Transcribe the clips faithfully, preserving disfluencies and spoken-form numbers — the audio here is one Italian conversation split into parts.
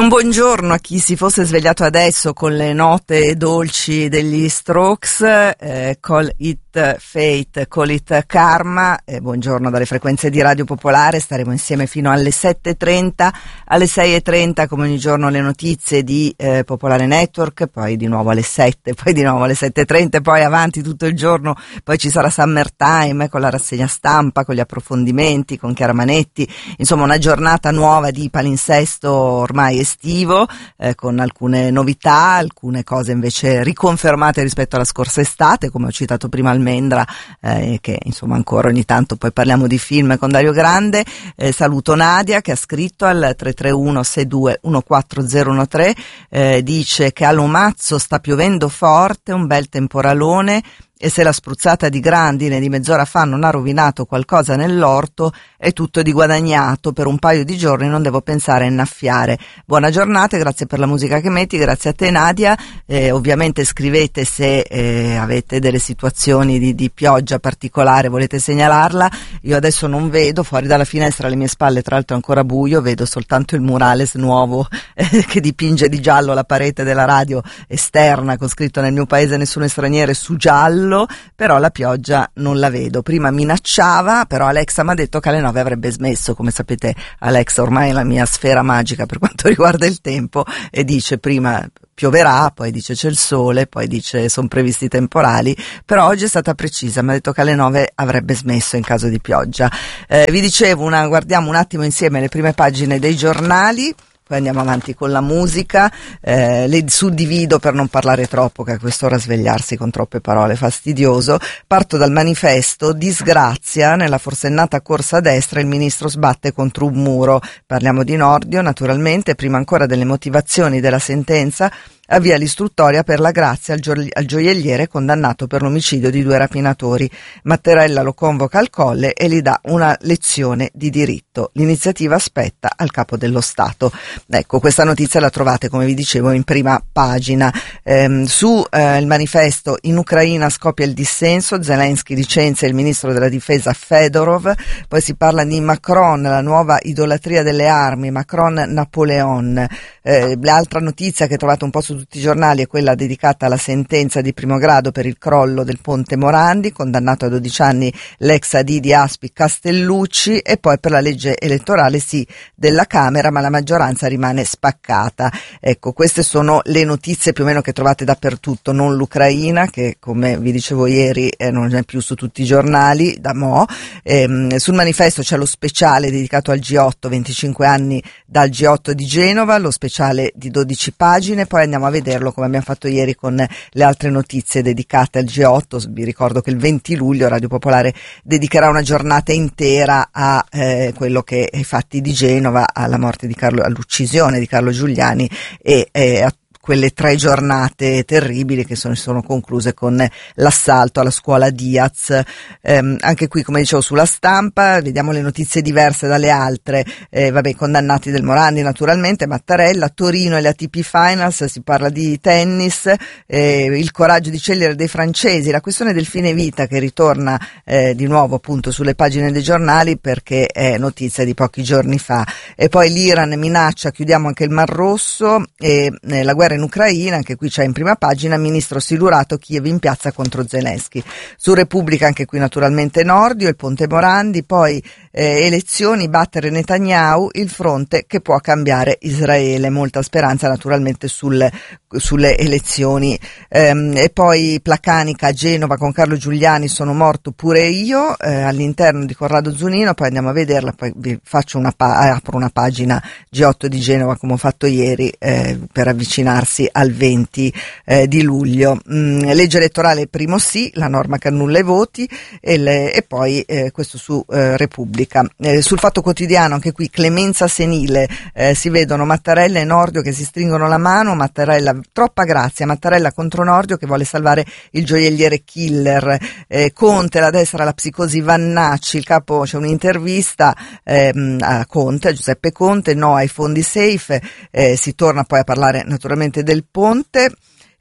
un buongiorno a chi si fosse svegliato adesso con le note dolci degli Strokes, eh, Call It Fate, Call It Karma. Eh, buongiorno dalle frequenze di Radio Popolare, staremo insieme fino alle sette e trenta, alle sei e trenta come ogni giorno le notizie di eh, Popolare Network, poi di nuovo alle sette, poi di nuovo alle sette e trenta, poi avanti tutto il giorno, poi ci sarà Summertime con la rassegna stampa, con gli approfondimenti, con Chiara Manetti, insomma una giornata nuova di palinsesto ormai estivo, eh, con alcune novità, alcune cose invece riconfermate rispetto alla scorsa estate, come ho citato prima Almendra, eh, che insomma ancora ogni tanto poi parliamo di film con Dario Grande. Eh, saluto Nadia che ha scritto al tre tre uno sei due uno quattro zero uno tre, eh, dice che a Lomazzo sta piovendo forte, un bel temporalone, e se la spruzzata di grandine di mezz'ora fa non ha rovinato qualcosa nell'orto è tutto di guadagnato, per un paio di giorni non devo pensare a innaffiare. Buona giornata, grazie per la musica che metti, grazie a te Nadia. Eh, ovviamente scrivete se eh, avete delle situazioni di, di pioggia particolare, volete segnalarla. Io adesso non vedo, fuori dalla finestra alle mie spalle tra l'altro è ancora buio, vedo soltanto il murales nuovo eh, che dipinge di giallo la parete della radio esterna con scritto "Nel mio paese nessuno è straniero" su giallo, però la pioggia non la vedo. Prima minacciava, però Alexa mi ha detto che alle nove avrebbe smesso. Come sapete Alexa ormai è la mia sfera magica per quanto riguarda il tempo, e dice prima pioverà, poi dice c'è il sole, poi dice sono previsti temporali, però oggi è stata precisa, mi ha detto che alle nove avrebbe smesso in caso di pioggia. Eh, vi dicevo, una, guardiamo un attimo insieme le prime pagine dei giornali, poi andiamo avanti con la musica, eh, le suddivido per non parlare troppo, che a quest'ora svegliarsi con troppe parole è fastidioso. Parto dal Manifesto: disgrazia, nella forsennata corsa a destra il ministro sbatte contro un muro. Parliamo di Nordio naturalmente, prima ancora delle motivazioni della sentenza avvia l'istruttoria per la grazia al, gio- al gioielliere condannato per l'omicidio di due rapinatori. Mattarella lo convoca al Colle e gli dà una lezione di diritto. L'iniziativa spetta al capo dello Stato. Ecco, questa notizia la trovate, come vi dicevo, in prima pagina. Ehm, su eh, il Manifesto: in Ucraina scoppia il dissenso, Zelensky licenzia il ministro della difesa Fedorov. Poi si parla di Macron, la nuova idolatria delle armi, Macron Napoleon. Eh, l'altra notizia che trovate un po' su tutti i giornali è quella dedicata alla sentenza di primo grado per il crollo del ponte Morandi, condannato a dodici anni l'ex A D di Aspi Castellucci, e poi per la legge elettorale sì della Camera, ma la maggioranza rimane spaccata. Ecco, queste sono le notizie più o meno che trovate dappertutto, non l'Ucraina, che come vi dicevo ieri eh, non è più su tutti i giornali da mo'. Ehm, sul Manifesto c'è lo speciale dedicato al G otto, venticinque anni dal G otto di Genova, lo speciale di dodici pagine, poi andiamo a vederlo come abbiamo fatto ieri con le altre notizie dedicate al G otto. Vi ricordo che il venti luglio Radio Popolare dedicherà una giornata intera a eh, quello che è i fatti di Genova, alla morte di Carlo, all'uccisione di Carlo Giuliani e eh, a quelle tre giornate terribili che sono, sono concluse con l'assalto alla scuola Diaz. Ehm, anche qui, come dicevo, sulla Stampa vediamo le notizie diverse dalle altre. Eh, vabbè, condannati del Morandi naturalmente, Mattarella, Torino e le A T P Finals, si parla di tennis, eh, il coraggio di scegliere dei francesi, la questione del fine vita che ritorna eh, di nuovo appunto sulle pagine dei giornali perché è notizia di pochi giorni fa. E poi l'Iran minaccia, chiudiamo anche il Mar Rosso, e eh, la guerra in Ucraina, anche qui c'è in prima pagina, ministro silurato, Kiev in piazza contro Zelensky. Su Repubblica anche qui naturalmente Nordio, il ponte Morandi, poi eh, elezioni, battere Netanyahu, il fronte che può cambiare Israele, molta speranza naturalmente sul, sulle elezioni. Ehm, e poi Placanica a Genova con Carlo Giuliani, sono morto pure io, eh, all'interno di Corrado Zunino, poi andiamo a vederla, poi vi faccio una pa- apro una pagina G otto di Genova come ho fatto ieri eh, per avvicinarsi al venti eh, di luglio. Mm, legge elettorale primo sì, la norma che annulla i voti, e, le, e poi eh, questo su eh, Repubblica. Eh, sul Fatto Quotidiano anche qui clemenza senile, eh, si vedono Mattarella e Nordio che si stringono la mano, Mattarella troppa grazia, Mattarella contro Nordio che vuole salvare il gioielliere killer, eh, Conte, la destra, la psicosi Vannacci, il capo, c'è un'intervista ehm, a Conte, a Giuseppe Conte, no ai fondi safe, eh, si torna poi a parlare naturalmente del ponte.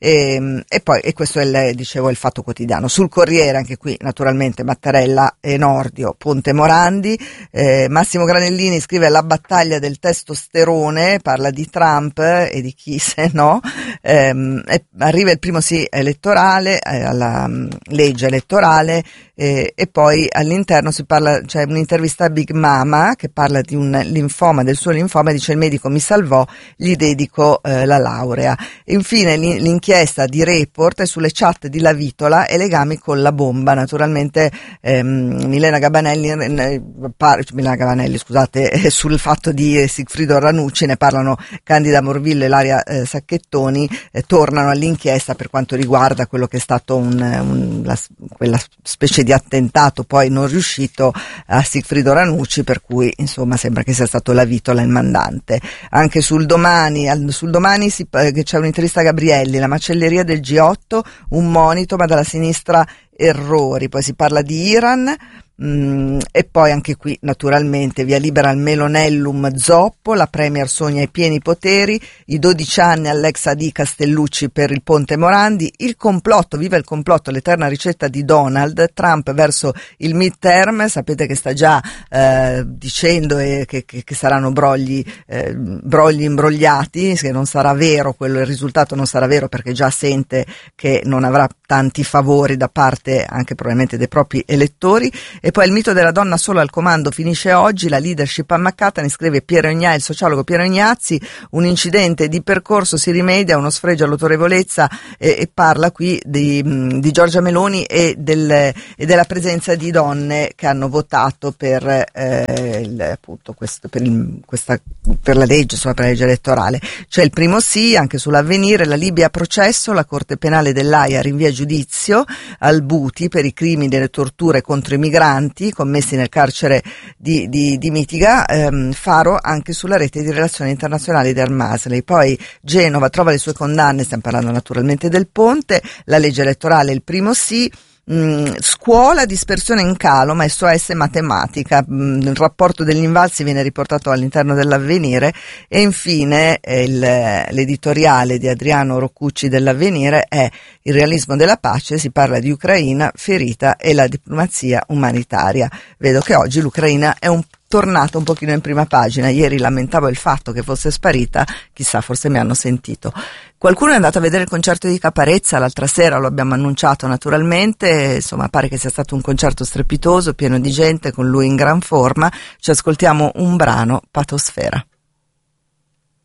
e, e poi e questo è il, dicevo, il Fatto Quotidiano. Sul Corriere anche qui naturalmente Mattarella e Nordio, Ponte Morandi. eh, Massimo Granellini scrive la battaglia del testosterone, parla di Trump e di chi se no. ehm, e arriva il primo sì elettorale, eh, alla um, legge elettorale, eh, e poi all'interno si parla, c'è cioè un'intervista a Big Mama che parla di un linfoma, del suo linfoma, dice il medico mi salvò, gli dedico eh, la laurea. E infine l'inchiesta di Report sulle chat di Lavitola e legami con la bomba. Naturalmente ehm, Milena Gabanelli, eh, par- Milena Gabanelli scusate, eh, sul fatto di Sigfrido Ranucci ne parlano Candida Morvillo e Ilaria eh, Sacchettoni, eh, tornano all'inchiesta per quanto riguarda quello che è stato un, un, la, quella specie di attentato poi non riuscito a Sigfrido Ranucci, per cui insomma sembra che sia stato Lavitola il mandante. Anche sul Domani, al, sul Domani si, eh, c'è un'intervista a Gabrielli, la macelleria del G otto, un monito ma dalla sinistra errori, poi si parla di Iran. Mm, e poi anche qui naturalmente via libera al Melonellum Zoppo, la Premier sogna i pieni poteri, i dodici anni all'ex A D Castellucci per il Ponte Morandi, il complotto, viva il complotto, l'eterna ricetta di Donald Trump verso il midterm, sapete che sta già eh, dicendo eh, che, che, che saranno brogli, eh, brogli imbrogliati, che non sarà vero quello, il risultato non sarà vero perché già sente che non avrà tanti favori da parte anche probabilmente dei propri elettori. E poi il mito della donna solo al comando finisce oggi, la leadership ammaccata, ne scrive Piero Ignazzi, il sociologo Piero Ignazzi, un incidente di percorso si rimedia, uno sfregio all'autorevolezza, e, e parla qui di, di Giorgia Meloni e, del, e della presenza di donne che hanno votato per, eh, il, appunto questo, per, il, questa, per la legge, insomma per la legge elettorale. C'è il primo sì, anche sull'Avvenire, la Libia a processo, la Corte Penale dell'Aia rinvia giudizio al Buti per i crimini e le torture contro i migranti commessi nel carcere di, di, di Mitiga. ehm, Faro anche sulla rete di relazioni internazionali del Masley. Poi Genova trova le sue condanne, stiamo parlando naturalmente del ponte, la legge elettorale il primo sì. Mm, scuola, dispersione in calo, ma S O S matematica. Mm, il rapporto degli invalsi viene riportato all'interno dell'Avvenire. E infine eh, il, l'editoriale di Adriano Roccucci dell'Avvenire è il realismo della pace, si parla di Ucraina ferita e la diplomazia umanitaria. Vedo che oggi l'Ucraina è un tornata un pochino in prima pagina. Ieri lamentavo il fatto che fosse sparita, chissà, forse mi hanno sentito. Qualcuno è andato a vedere il concerto di Caparezza l'altra sera, lo abbiamo annunciato naturalmente, insomma pare che sia stato un concerto strepitoso, pieno di gente, con lui in gran forma. Ci ascoltiamo un brano, Patosfera.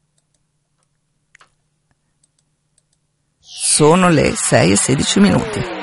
Sono le sei e sedici minuti.